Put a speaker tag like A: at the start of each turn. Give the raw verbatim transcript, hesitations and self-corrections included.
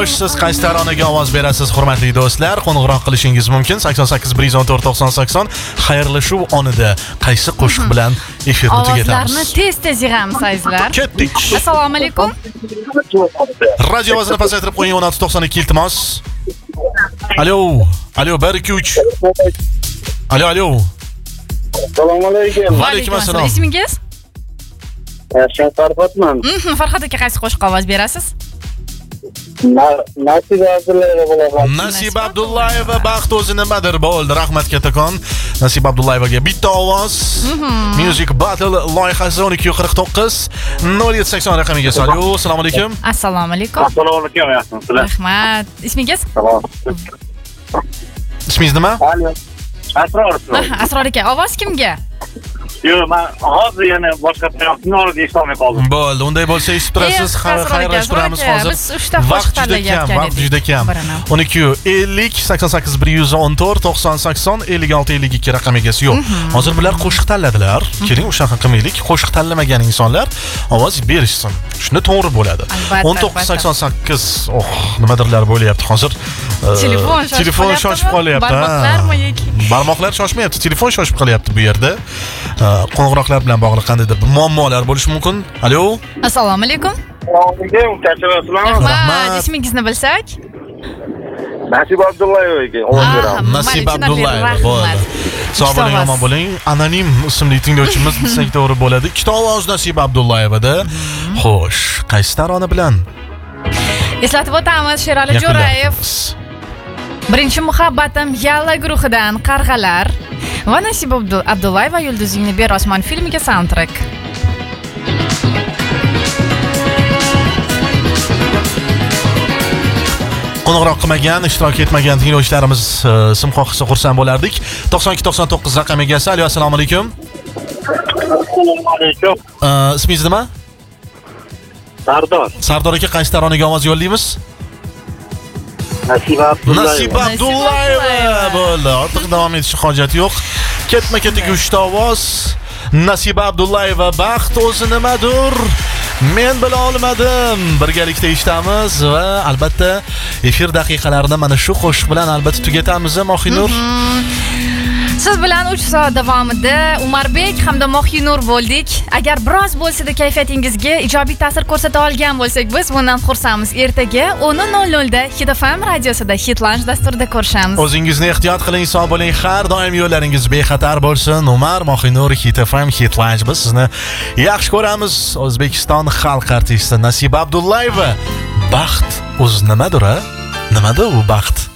A: Xo'sh, siz qaysi taronaga ovoz berasiz, hurmatli do'stlar? Qo'ng'iroq qilishingiz mumkin. sakson sakkiz bir yuz o'n to'rt to'qson sakson. Xayrlashuv onida qaysi qo'shiq bilan efirni tugatamiz?
B: Ovozlarni tez-tez yig'amiz, azizlar.
A: Ketdik.
B: Assalomu alaykum.
A: Radio ovozini pasaytirib qo'ying, o'n olti to'qson ikki iltimos. Alo. Alo, bir ikki uch. Alo, alo.
C: Assalomu alaykum.
A: Va alaykum assalom.
B: Ismingiz?
C: Yaxshi, Farhodman.
B: Mhm, Farhod aka, qaysi qo'shiqqa ovoz berasiz?
C: Nasiba Abdullayeva bo'laman.
A: Nasiba Abdullayeva, baxt o'zi nimadir bo'ldi. Rahmat kattakon. Nasiba Abdullayevaga bitta ovoz. Music Battle loyihasi o'n ikki qirq to'qqiz nol yetti sakson raqamiga soling. Assalomu alaykum.
B: Assalomu alaykum.
C: Assalomu alaykum, yaxshimisizlar?
B: Rahmat. Ismingiz?
C: Salom.
A: Ismingiz nima?
C: Alo. Asror.
B: Asror aka, ovoz kimga?
C: Yo'q, men hozir yana boshqa tarafni olib eshitolmay qoldim.
A: Bo'ldi, unday bo'lsa eshitib turasiz, xayrlashib turamiz hozir.
B: Biz uchta qo'shiq tanlayotgan
A: edik. Vaqt juda kam. o'n ikki ellik sakson sakkiz bir yuz o'n to'rt to'qson sakson ellik olti ellik ikki raqamiga yo'q. Hozir bular qo'shiq tanladilar. Keling, o'shaqa qilmaylik. Qo'shiq tanlamagan insonlar ovoz berishsin. Shunda to'g'ri bo'ladi. o'n to'qqiz sakson sakkiz, oh, nimadirlar bo'lyapti hozir.
B: Telefon shoshib
A: Telefon shoshib qolyapti.
B: Barmoqlarmi yoki?
A: Barmoqlar shoshmayapti, telefon shoshib qolyapti bu yerda. Qo'ng'iroqlar bilan bog'liq qandaydir mo'mmolar bo'lishi mumkin. Alo.
B: Assalomu alaykum.
C: Assalomu alaykum, kechirasizlarmi?
B: Rahmat. Ismingizni bilsak?
C: Nasiba Abdullayeva ekan, ovoz beraman.
A: Nasiba Abdullayeva. Bo'ldi. Sog' bo'ling, omon bo'ling. Anonim ismli tinglovchimiz desak to'g'ri bo'ladi. Ikkita ovoz Nasiba Abdullayevada. Xo'sh, qaysi tarona bilan?
B: Eslatib o'tamiz, Sherali Jo'rayev. Birinchi muhabbatim Yalla guruhidan Qarg'alar va Nasiba Abdullayeva Yulduzingni ber osmon filmiga soundtrack.
A: Qo'ng'iroq qilmagan, ishtirok etmagan tinglovchilarimiz sim qoqisa xursand bo'lardik. to'qson ikki to'qson to'qqiz raqamiga esa. Assalomu alaykum.
C: Assalomu alaykum.
A: Ismingiz nima?
C: Sardor.
A: Sardor aka, qaysi taronaga ovoz yo'llaymiz?
C: Nasiba Abdullayeva.
A: Nasiba Abdullayeva. Bo'ldi, ortiq davom etishga hojat yo'q. Ketma-ketiga uchta ovoz. Nasiba Abdullayeva, baxt o'zi nimadir? Men bila olmadim. Birgalikda eshitamiz va albatta efir daqiqalarini mana shu qo'shiq bilan albatta tugatamiz, Mohinur.
B: Siz bilan uch soat davomida Umarbek hamda Mohinur bo'ldik. Agar biroz bo'lsa-da kayfiyatingizga ijobiy ta'sir ko'rsata olgan bo'lsak, biz bundan xursandmiz. Ertaga o'n nol nol da Hit F M radiosida Hit Lounge dasturida ko'rishamiz.
A: O'zingizni ehtiyot qiling, sog' bo'ling, har doim yo'llaringiz bexatar bo'lsin. Umar, Mohinur, Hit F M, Hit Lounge. Biz sizni yaxshi ko'ramiz. O'zbekiston xalq artisti Nasiba Abdullayeva. Baxt o'zi nimadir, a? Nimada u baxt?